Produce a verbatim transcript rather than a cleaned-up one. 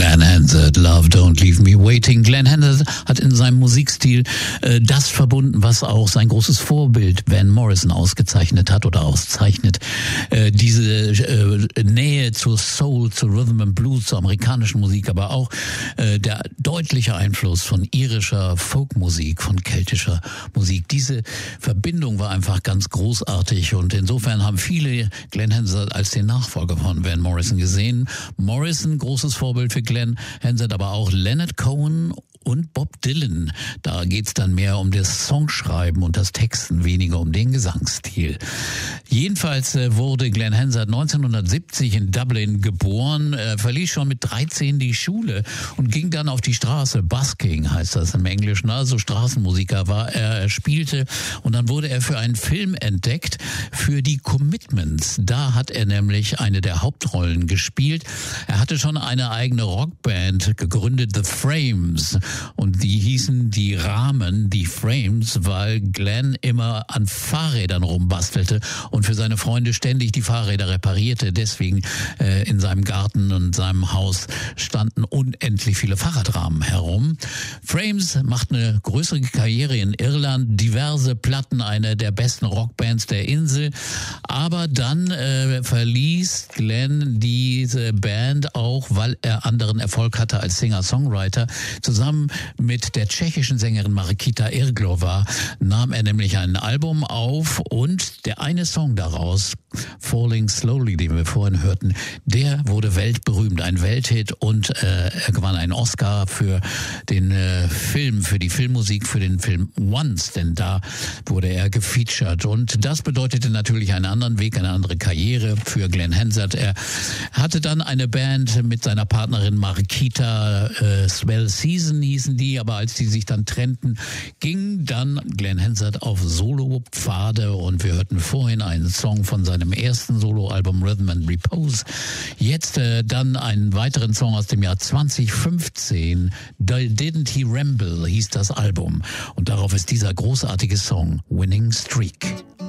Glenn Hansard, Love Don't Leave Me Waiting. Glenn Hansard hat in seinem Musikstil äh, das verbunden, was auch sein großes Vorbild Van Morrison ausgezeichnet hat oder auszeichnet. Äh, diese äh, Nähe zur Soul, zu Rhythm and Blues, zur amerikanischen Musik, aber auch äh, der deutliche Einfluss von irischer Folkmusik, von keltischer Musik. Diese Verbindung war einfach ganz großartig und insofern haben viele Glenn Hansard als den Nachfolger von Van Morrison gesehen. Morrison, großes Vorbild für Glenn Hansard, aber auch Leonard Cohen und Bob Dylan. Da geht's dann mehr um das Songschreiben und das Texten, weniger um den Gesangsstil. Jedenfalls äh, wurde Glenn Hansard neunzehnhundertsiebzig in Dublin geboren, äh, verließ schon mit dreizehn die Schule und ging dann auf die Straße. Busking heißt das im Englischen, also Straßenmusiker war er, er spielte und dann wurde er für einen Film entdeckt, für die Commitments. Da hat er nämlich eine der Hauptrollen gespielt. Er hatte schon eine eigene Rockband gegründet, The Frames. Und die hießen die Rahmen, die Frames, weil Glenn immer an Fahrrädern rumbastelte und für seine Freunde ständig die Fahrräder reparierte. Deswegen äh, in seinem Garten und seinem Haus standen unendlich viele Fahrradrahmen herum. Frames macht eine größere Karriere in Irland, diverse Platten, eine der besten Rockbands der Insel. Aber dann äh, verließ Glenn diese Band auch, weil er anderen Erfolg hatte als Singer-Songwriter. Zusammen mit der tschechischen Sängerin Markita Irglova nahm er nämlich ein Album auf und der eine Song daraus, Falling Slowly, den wir vorhin hörten, der wurde weltberühmt, ein Welthit und äh, er gewann einen Oscar für den äh, Film, für die Filmmusik, für den Film Once, denn da wurde er gefeatured und das bedeutete natürlich einen anderen Weg, eine andere Karriere für Glenn Hansard. Er hatte dann eine Band mit seiner Partnerin Markita, äh, Swell Season hießen die, aber als die sich dann trennten, ging dann Glenn Hansard auf Solo-Pfade und wir hörten vorhin einen Song von seinem ersten Soloalbum Rhythm and Repose. Jetzt äh, dann einen weiteren Song aus dem Jahr zwanzig fünfzehn, Didn't He Ramble hieß das Album und darauf ist dieser großartige Song Winning Streak.